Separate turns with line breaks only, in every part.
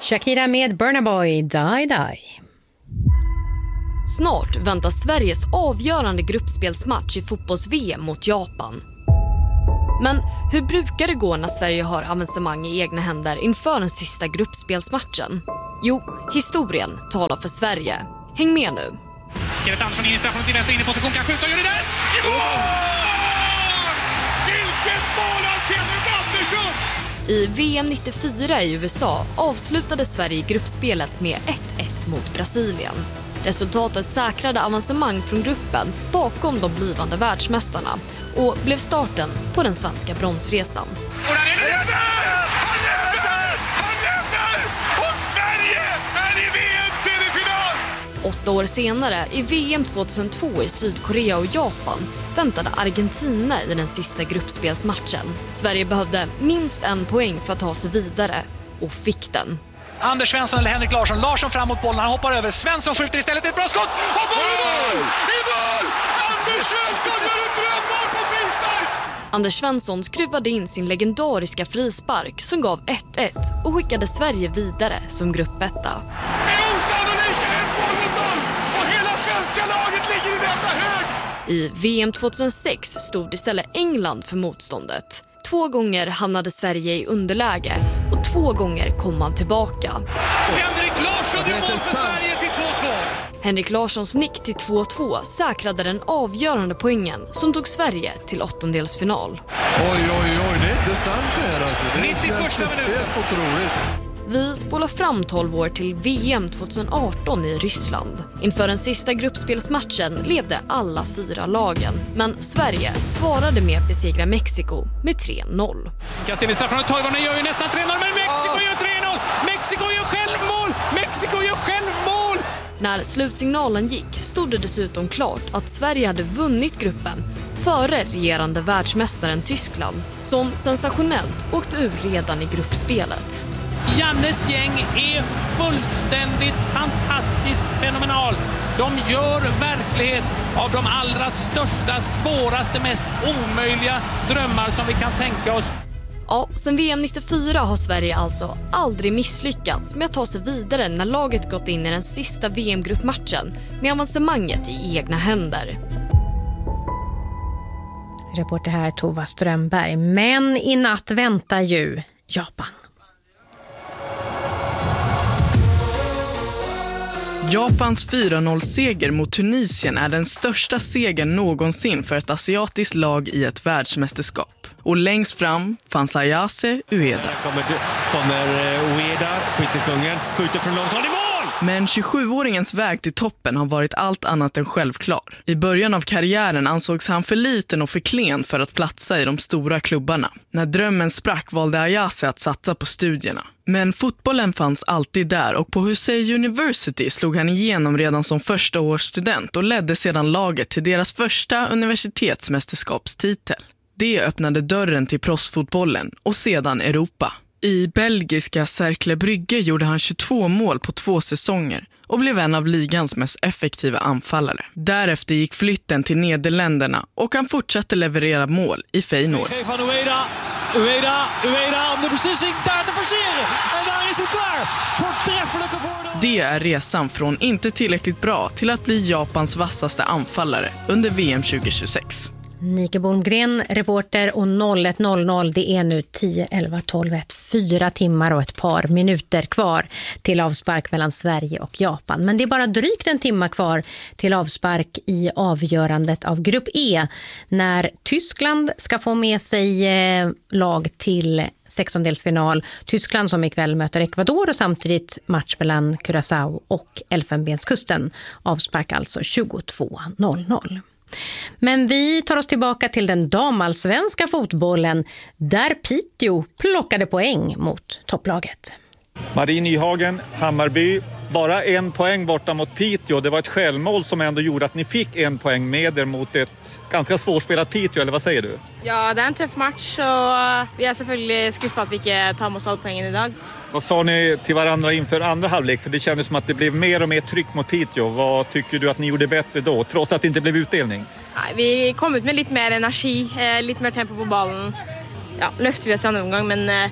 Shakira med Burna Boy, Die Die.
Snart väntas Sveriges avgörande gruppspelsmatch i fotbolls-VM mot Japan. Men hur brukar det gå när Sverige har avancemang i egna händer inför den sista gruppspelsmatchen? Jo, historien talar för Sverige. Häng med nu.
Kenneth Andersson in i straffområdet i vänster inneposition, kan skjuta och gör det där! I mål! Vilket mål av Kenneth Andersson!
I VM 94 i USA avslutade Sverige gruppspelet med 1-1 mot Brasilien. Resultatet säkrade avancemang från gruppen bakom de blivande världsmästarna och blev starten på den svenska bronsresan.
Och där är det! Han lämnar! Och Sverige är i VM-semifinal!
8 år senare, i VM 2002 i Sydkorea och Japan, väntade Argentina i den sista gruppspelsmatchen. Sverige behövde minst 1 poäng för att ta sig vidare och fick den.
Anders Svensson eller Henrik Larsson. Larsson fram mot bollen, han hoppar över. Svensson skjuter istället, ett bra skott! Och mål! I mål! Anders Svensson gör ett drömmål på frispark!
Anders Svensson skruvade in sin legendariska frispark som gav 1-1 och skickade Sverige vidare som gruppetta.
Det är osannolika 1-0 och hela svenska laget ligger i detta hög!
I VM 2006 stod istället England för motståndet. 2 gånger hamnade Sverige i underläge och 2 gånger kom man tillbaka.
Henrik Larsson gör mål för Sverige till 2-2.
Henrik Larssons nick till 2-2 säkrade den avgörande poängen som tog Sverige till 8-delsfinal.
Oj, det är inte sant det här alltså. Det
91 minuten.
Helt otroligt.
Vi spolar fram 12 år till VM 2018 i Ryssland. Inför den sista gruppspelsmatchen levde alla 4 lagen. Men Sverige svarade med att besegra Mexiko med 3-0.
Kastar in i straffområdet, Toivonen gör ju nästan 3-0, men Mexiko gör 3-0! Mexiko gör självmål! Mexiko gör självmål!
När slutsignalen gick stod det dessutom klart att Sverige hade vunnit gruppen före regerande världsmästaren Tyskland, som sensationellt åkte ur redan i gruppspelet.
Jannes gäng är fullständigt fantastiskt fenomenalt. De gör verklighet av de allra största, svåraste, mest omöjliga drömmar som vi kan tänka oss.
Ja, sen VM 94 har Sverige alltså aldrig misslyckats med att ta sig vidare när laget gått in i den sista VM-gruppmatchen med avancemanget i egna händer.
Reporter här Tova Strömberg. Men i natt väntar ju Japan.
Japans 4-0-seger mot Tunisien är den största segern någonsin för ett asiatiskt lag i ett världsmästerskap. Och längst fram fanns Ayase Ueda.
Kommer Ueda, skyttekungen, skjuter från långt håll i mål!
Men 27-åringens väg till toppen har varit allt annat än självklar. I början av karriären ansågs han för liten och för klen för att platsa i de stora klubbarna. När drömmen sprack valde Ayase att satsa på studierna. Men fotbollen fanns alltid där och på Husei University slog han igenom redan som första års student och ledde sedan laget till deras första universitetsmästerskapstitel. Det öppnade dörren till proffsfotbollen och sedan Europa. I belgiska Cercle Brugge gjorde han 22 mål på 2 säsonger och blev en av ligans mest effektiva anfallare. Därefter gick flytten till Nederländerna och han fortsatte leverera mål i Feyenoord.
Ueda om de beslissing daar te forceren. En daar is het klaar. Voortreffelijke voordeel.
Det är resan från inte tillräckligt bra till att bli Japans vassaste anfallare under VM 2026.
Nike Bolmgren, reporter, och 01.00, det är nu 10:11:12, 4 timmar och ett par minuter kvar till avspark mellan Sverige och Japan. Men det är bara drygt en timme kvar till avspark i avgörandet av grupp E när Tyskland ska få med sig lag till 16-delsfinal. Tyskland som ikväll möter Ecuador och samtidigt match mellan Curaçao och Elfenbenskusten. Avspark alltså 22:00. Men vi tar oss tillbaka till den damallsvenska fotbollen där Piteå plockade poäng mot topplaget.
Marie Nyhagen, Hammarby, bara 1 poäng borta mot Piteå. Det var ett självmål som ändå gjorde att ni fick 1 poäng med er mot ett ganska svårspelat Piteå, eller vad säger du?
Ja, det är en tuff match och vi är selvfølgelig skuffade att vi inte tar med oss all poängen idag.
Vad sa ni till varandra inför andra halvlek? För det kändes som att det blev mer och mer tryck mot Piteå. Vad tycker du att ni gjorde bättre då, trots att det inte blev utdelning?
Nej, vi kom ut med lite mer energi, lite mer tempo på bollen. Ja, löfte vi oss i andra omgång, men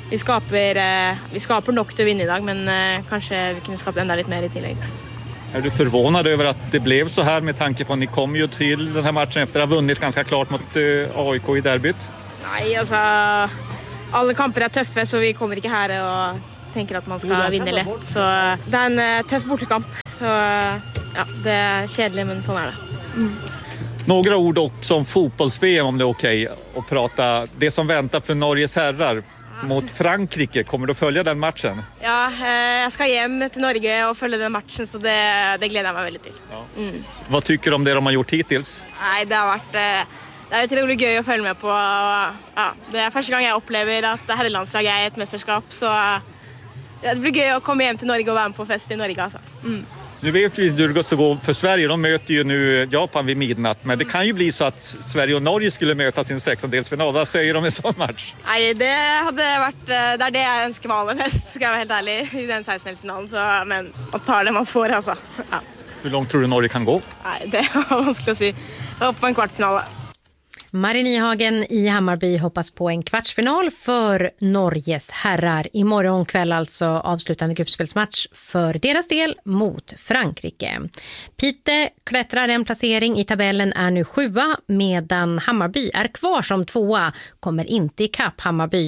vi skapar nog till att vinna idag, men kanske vi kunde skapa ända lite mer i tillägg.
Är du förvånad över att det blev så här med tanke på att ni kom ju till den här matchen efter att ha vunnit ganska klart mot AIK i derbyt?
Nej, alltså alla kamper är tuffa, så vi kommer inte här och tänker att man ska vinna lätt. Så det är en tuff bortakamp. Så ja, det är kedligt, men sån är det. Mm.
Några ord också om fotbolls-VM, om det är okej att prata. Det som väntar för Norges herrar mot Frankrike, kommer du att följa den matchen?
Ja, jag ska hem till Norge och följa den matchen, så det gläder jag mig väldigt till.
Ja. Mm. Vad tycker du om det de har gjort hittills?
Nej, det har varit... Det är otroligt kul att följa med på. Ja, det är första gången jag upplever att herrelandslaget är ett mästerskap, så det blir kul att komma hem till Norge och vara med på fest i Norge. Alltså. Mm.
Nu vet vi hur det ska gå för Sverige. De möter ju nu Japan vid midnatt. Men det kan ju bli så att Sverige och Norge skulle möta sin 16-delsfinal. Vad säger de om en sån match?
Nej, det hade varit... Det är det jag önskar mig allra mest, ska jag vara helt ärlig, i den 16-delsfinalen. Men man tar det man får, alltså. Ja.
Hur långt tror du Norge kan gå?
Nej, det är vanskligt att säga. Jag hoppas på en kvartfinal.
Marie Nyhagen i Hammarby hoppas på en kvartsfinal för Norges herrar. Imorgon kväll alltså avslutande gruppspelsmatch för deras del mot Frankrike. Pite klättrar en placering i tabellen, är nu 7:a, medan Hammarby är kvar som 2:a. Kommer inte ikapp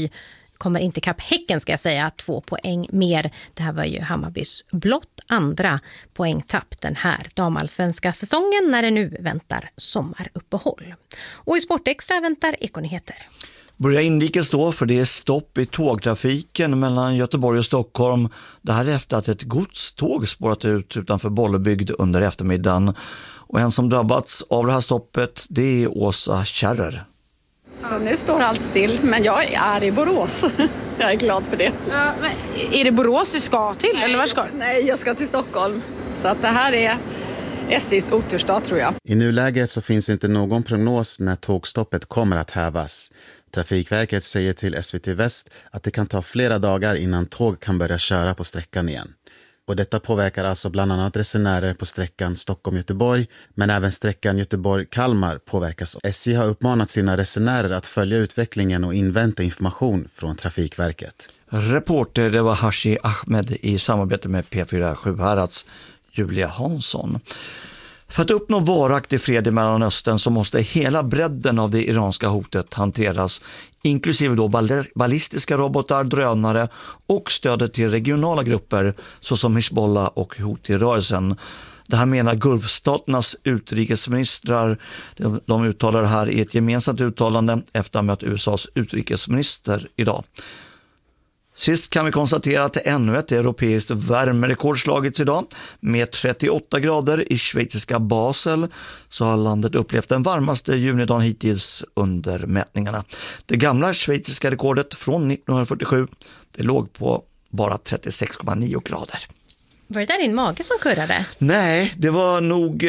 Häcken, ska jag säga, 2 poäng mer. Det här var ju Hammarbys blott andra poängtapp den här damallsvenska säsongen, när det nu väntar sommaruppehåll. Och i Sportextra väntar Ekonyheter.
Börjar inrikes då, för det är stopp i tågtrafiken mellan Göteborg och Stockholm. Det här är efter att ett godståg spårat ut utanför Bollebygd under eftermiddagen. Och en som drabbats av det här stoppet, det är Åsa Kärrer.
Så nu står allt still, men jag är i Borås. Jag är glad för det.
Ja, men är det Borås du ska till, eller var ska du?
Nej, jag ska till Stockholm. Så att det här är SJs otursdag, tror jag.
I nuläget så finns inte någon prognos när tågstoppet kommer att hävas. Trafikverket säger till SVT Väst att det kan ta flera dagar innan tåg kan börja köra på sträckan igen. Och detta påverkar alltså bland annat resenärer på sträckan Stockholm-Göteborg, men även sträckan Göteborg-Kalmar påverkas. SJ har uppmanat sina resenärer att följa utvecklingen och invänta information från Trafikverket.
Reporter, det var Hashi Ahmed i samarbete med P4 Sjuhärads Julia Hansson. För att uppnå varaktig fred i Mellanöstern så måste hela bredden av det iranska hotet hanteras, inklusive då ballistiska robotar, drönare och stödet till regionala grupper såsom Hizbollah och Houthi-rörelsen. Det här menar Gulfstaternas utrikesministrar. De uttalar det här i ett gemensamt uttalande efter att möta USAs utrikesminister idag. Sist kan vi konstatera att ännu ett europeiskt värmerekord slagits idag. Med 38 grader i schweiziska Basel så har landet upplevt den varmaste junidagen hittills under mätningarna. Det gamla schweiziska rekordet från 1947, det låg på bara 36,9 grader.
Var det där din mage som kurrade?
Nej, det var nog...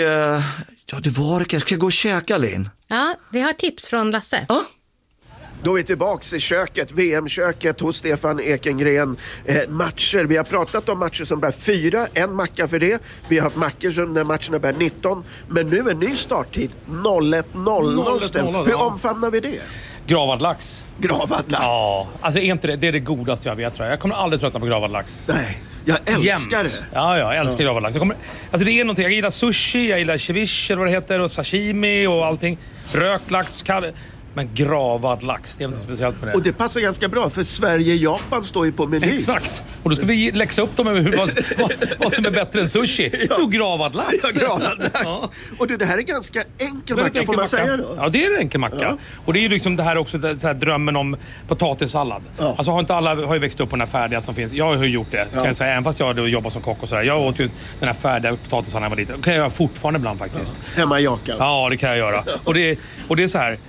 Ska jag gå och käka, Lin?
Ja, vi har tips från Lasse.
Ja.
Då är vi tillbaka i köket, VM-köket hos Stefan Ekengren. Matcher, vi har pratat om matcher som bär 4, en macka för det. Vi har haft mackor som när matcherna bär 19. Men nu är ny starttid, 01.00. Hur omfamnar vi det?
Gravad lax.
Gravad lax?
Ja, alltså det är det godaste jag vet, tror jag. Jag kommer aldrig tröttna på gravad lax.
Nej, jag älskar det.
Ja, jag älskar gravad lax. Alltså det är någonting, jag gillar sushi, jag gillar ceviche eller vad det heter, och sashimi och allting. Rökt lax, men gravad lax, det är något speciellt med det.
Och det passar ganska bra, för Sverige-Japan står ju på menyn.
Exakt, och då ska vi läxa upp dem med vad som är bättre än sushi. Ja. Gravad lax.
Ja, gravad lax. Ja. Och det här är ganska enkel macka, får man säga då?
Ja, det är en enkel macka. Ja. Och det är ju liksom det här också, det här drömmen om potatissallad. Ja. Alltså har ju växt upp på den här färdiga som finns. Jag har ju gjort det, kan jag säga, även fast jag jobbar som kock och sådär. Jag åt ju den här färdiga potatissalladen var lite. Det kan jag göra fortfarande ibland faktiskt.
Ja. Hemma i Jakan.
Ja, det kan jag göra. Och det är så här...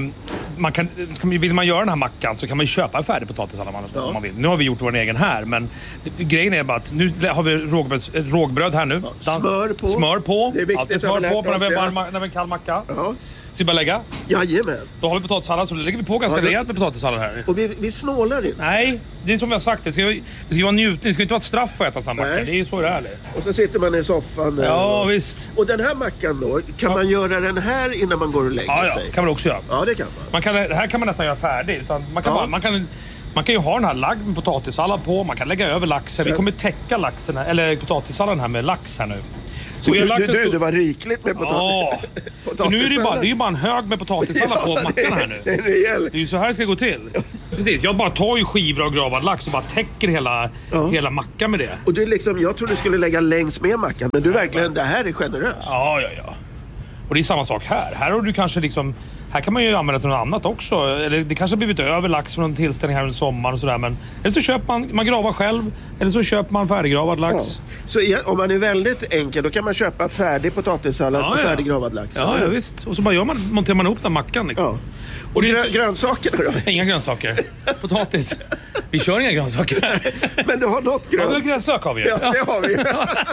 vill man göra den här mackan så kan man ju köpa en färdig potatissallad om man vill. Nu har vi gjort vår egen här, men grejen är bara att nu har vi rågbröd här nu.
Ja, smör på.
Det är viktigt. Alltid smör på när vi har en kall macka. Ja. Ska vi bara lägga?
Jajamän.
Då har vi potatissallad, så lägger vi på ganska rejält med potatissallad här.
Och vi snålar inte.
Nej, det är som vi har sagt. Det ska vara njutning. Det ska inte vara ett straff att äta samma macka. Det är så det är.
Och så sitter man i soffan.
Ja, visst.
Och den här mackan då, kan man göra den här innan man går och lägger sig?
Ja, kan man också göra.
Ja, det kan man.
Det här kan man nästan göra färdig. Utan man kan Man kan ju ha den här lagd med potatissallad på. Man kan lägga över laxen. Vi kommer täcka laxen, eller potatissalladen här med lax här nu. Så
det var rikligt med
potatis. Ja. Nu är det är ju bara en hög med potatissallad på mackan här nu.
Det är
ju så här det ska gå till. Precis, jag bara tar ju skivor av gravad lax och bara täcker hela mackan med det.
Och du liksom, jag tror du skulle lägga längs med mackan, men du verkligen, det här är generöst.
Ja. Och det är samma sak här. Här har du kanske liksom, här kan man ju använda till något annat också. Eller det kanske har blivit över lax från en tillställning här under sommaren och sådär. Men eller så köper man gravar själv. Eller så köper man färdiggravad lax.
Ja. Så om man är väldigt enkel, då kan man köpa färdig potatissallad och färdiggravad lax.
Ja, visst. Och så bara monterar man ihop den mackan liksom.
Ja. Och grönsakerna då?
Inga grönsaker. Potatis. Vi kör inga grönsaker.
Men du har något grönt.
Ja, gräslök har vi.
Ja, det har vi.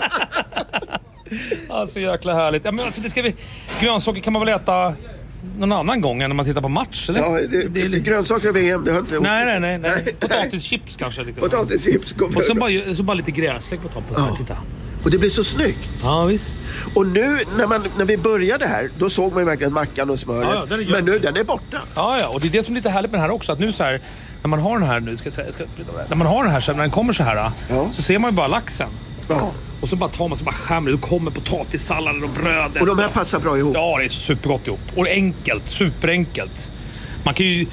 Alltså jäkla härligt. Ja, men alltså, grönsaker kan man väl äta någon annan gång än när man tittar på match, eller?
Ja, det är grönsaker och VM, det har inte...
Nej. Potatischips kanske. Liksom.
Potatischips.
Och så bara lite gräslök på toppen. Ja. Titta.
Och det blir så snyggt.
Ja, visst.
Och nu, när vi började här, då såg man ju verkligen mackan och smöret. Ja, men nu, den är borta.
Ja. Och det är det som är lite härligt med den här också. Att nu så här, när man har den här, när man har den här, så när den kommer så här, så ser man ju bara laxen.
Ja.
Och så bara tar man så bara skärmar. Då kommer potatissalladen och brödet.
Och de här passar bra ihop.
Ja, det är supergott ihop. Och enkelt, superenkelt. Man kan ju...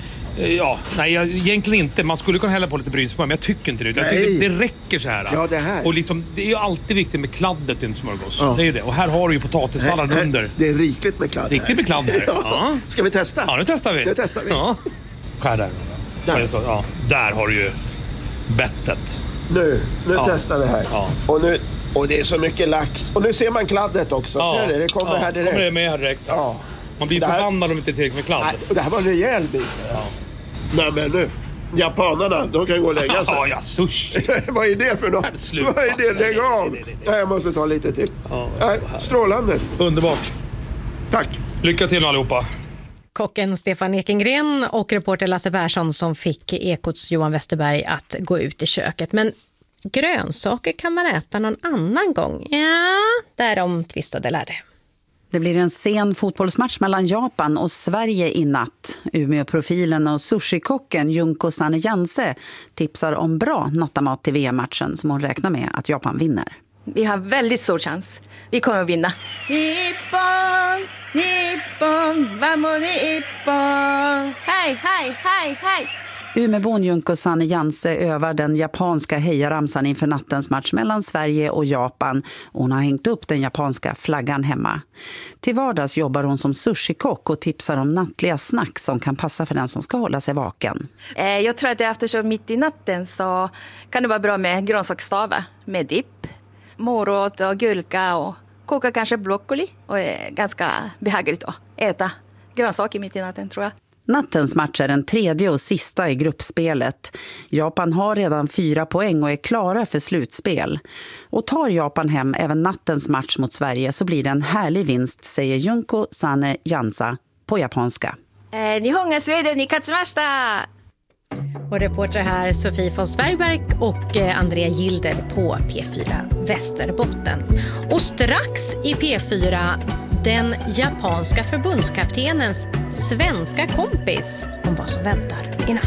egentligen inte. Man skulle kunna hälla på lite brynsmör, men jag tycker inte det. Jag tycker det räcker så här.
Ja, det här.
Och liksom, det är ju alltid viktigt med kladdet i en smörgås. Ja. Det är ju det. Och här har du ju potatissallad under.
Det är rikligt med kladd.
Riktigt med kladd här. Ja.
Ska vi testa?
Ja, nu testar vi. Ja. Skär där. Ja, där har du ju bettet.
Nu testar vi här. Ja. Och det är så mycket lax. Och nu ser man kladdet också. Ser du? Det kommer här direkt.
Kommer det med här direkt.
Ja.
Man blir förbannad om inte tillräckligt med kladd.
Nej, och det här var en rejäl bit. Ja. Nej, men nu. Japanerna, de kan gå och lägga sig.
Ja, sushi.
Vad är det för något? Vad är det? Lägg av. Nej, jag måste ta lite till. Strålande.
Underbart.
Tack.
Lycka till allihopa.
Kocken Stefan Ekengren och reporter Lasse Persson som fick Ekots Johan Westerberg att gå ut i köket. Men grönsaker kan man äta någon annan gång. Ja, därom tvistade lärde.
Det blir en sen fotbollsmatch mellan Japan och Sverige i natt. Umeå-profilen och sushikocken Junko Sane-Janse tipsar om bra nattamat till VM-matchen som hon räknar med att Japan vinner.
Vi har väldigt stor chans. Vi kommer att vinna. Nippon, Nippon, vamos Nippon. Hej, hej, hej, hej.
Umeåbon Junko Sane-Janse övar den japanska hejaramsan inför nattens match mellan Sverige och Japan. Hon har hängt upp den japanska flaggan hemma. Till vardags jobbar hon som sushikock och tipsar om nattliga snacks som kan passa för den som ska hålla sig vaken.
Jag tror att eftersom mitt i natten så kan det vara bra med grönsaksstavar med dipp, morot och gurka och koka kanske broccoli. Och det är ganska behagligt att äta grönsaker mitt i natten, tror jag.
Nattens match är den tredje och sista i gruppspelet. Japan har redan 4 poäng och är klara för slutspel. Och tar Japan hem även nattens match mot Sverige så blir det en härlig vinst, säger Junko Sane-Jansa på japanska.
Nihonga Sweden ni katsumashita!
Och reporter här Sofie von Svergberg och Andrea Gilder på P4 Västerbotten. Och strax i P4 den japanska förbundskaptenens svenska kompis om vad som väntar i natt.